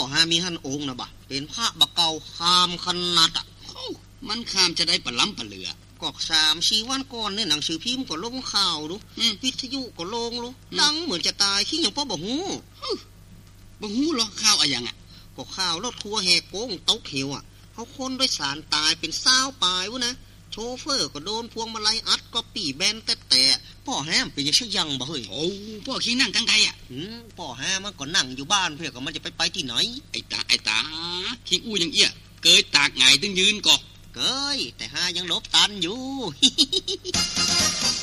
หามีหันองค์นะบ่เป็นพระบักเก่าคามขนาดอ่ะมันคามจะได้ปะล้ำปะเหลือกอก3-4 วันก่อนเนี่ยหนังสือพิมพ์ก็ลงข่าวดูวิทยุก็ลงรู้ดังเหมือนจะตายขี้หยังพ่อบ่ฮู้หรอข่าวอะหยังอ่ะก็ข่าวรถทัวร์แหกโค้งตกเหวอ่ะเฮาคนโดยสารตายเป็น20ปลายวะนะโชเฟอร์ก็โดนพวงมาลัยอัดก็ปี่แบนแต่พ่อแฮมเป็นยังยังบ่เฮ้ยโอ้พ่อขี้นั่งทั้งไทยอ่ะพ่อแฮมมันก็นั่งอยู่บ้านเพื่อก็มันจะไปที่ไหนไอ้ตาขี้อู้ยังเอี้ยเกยตากไงตึงยืนก่อเกยแต่หายังลบตันอยู่